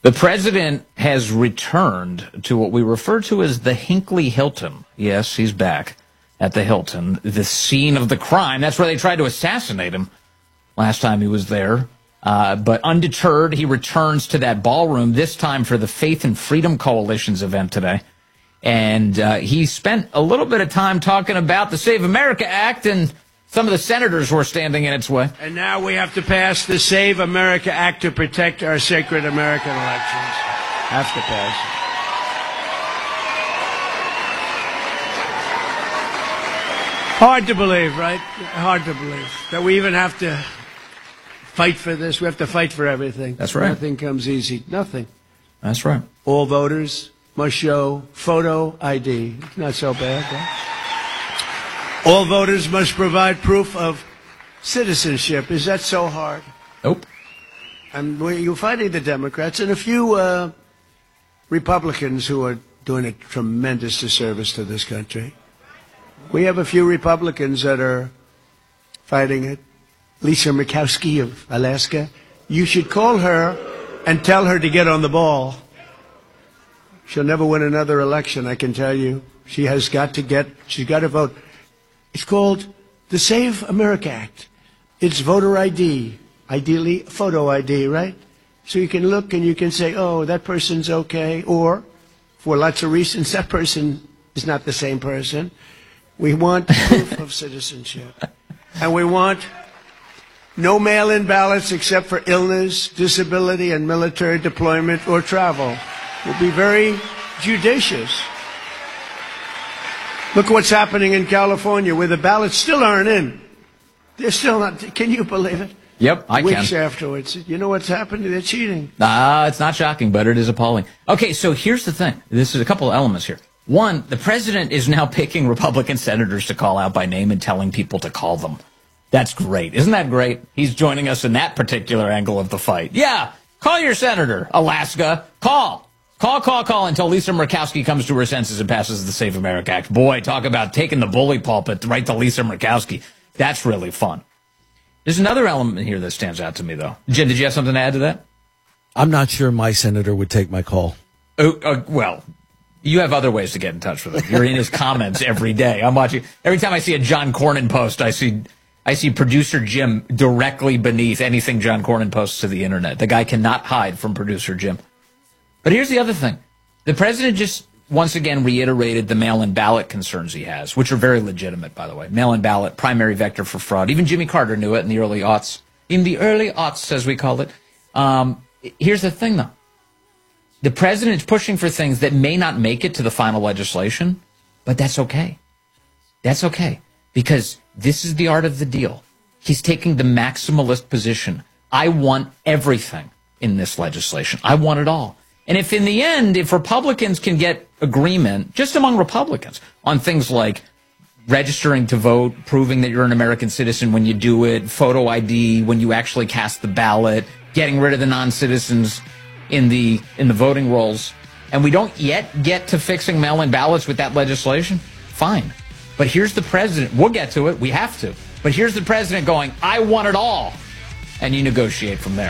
The president has returned to what we refer to as the Hinckley Hilton. Yes, he's back at the Hilton, the scene of the crime. That's where they tried to assassinate him last time he was there. But undeterred, he returns to that ballroom, this time for the Faith and Freedom Coalition's event today. And he spent a little bit of time talking about the Save America Act, and some of the senators were standing in its way. And now we have to pass the Save America Act to protect our sacred American elections. Have to pass it. Hard to believe, right? Hard to believe that we even have to fight for this. We have to fight for everything. That's right. Nothing comes easy. Nothing. That's right. All voters must show photo ID. Not so bad, right? All voters must provide proof of citizenship. Is that so hard? Nope. And you're fighting the Democrats and a few Republicans who are doing a tremendous disservice to this country. We have a few Republicans that are fighting it. Lisa Murkowski of Alaska. You should call her and tell her to get on the ball. She'll never win another election, I can tell you. She's got to vote. It's called the Save America Act. It's voter ID, ideally photo ID, right? So you can look and you can say, oh, that person's okay, or for lots of reasons, that person is not the same person. We want proof of citizenship. And we want no mail-in ballots except for illness, disability, and military deployment or travel. We'll be very judicious. Look what's happening in California, where the ballots still aren't in. They're still not. Can you believe it? Yep, I can. Weeks afterwards. You know what's happening? They're cheating. It's not shocking, but it is appalling. Okay, so here's the thing. This is a couple of elements here. One, the president is now picking Republican senators to call out by name and telling people to call them. That's great. Isn't that great? He's joining us in that particular angle of the fight. Yeah, call your senator, Alaska. Call until Lisa Murkowski comes to her senses and passes the Save America Act. Boy, talk about taking the bully pulpit right to Lisa Murkowski. That's really fun. There's another element here that stands out to me, though. Jen, did you have something to add to that? I'm not sure my senator would take my call. Well, you have other ways to get in touch with him. You're in his comments every day. I'm watching. Every time I see a John Cornyn post, I see producer Jim directly beneath anything John Cornyn posts to the internet. The guy cannot hide from producer Jim. But here's the other thing. The president just once again reiterated the mail-in ballot concerns he has, which are very legitimate, by the way. Mail-in ballot, primary vector for fraud. Even Jimmy Carter knew it in the early aughts. In the early aughts, as we call it. Here's the thing, though. The president's pushing for things that may not make it to the final legislation, but that's okay. That's okay. Because this is the art of the deal. He's taking the maximalist position. I want everything in this legislation. I want it all. And if in the end, if Republicans can get agreement, just among Republicans, on things like registering to vote, proving that you're an American citizen when you do it, photo ID when you actually cast the ballot, getting rid of the non-citizens in the voting rolls, and we don't yet get to fixing mail-in ballots with that legislation, fine. But here's the president. We'll get to it. We have to. But here's the president going, I want it all. And you negotiate from there.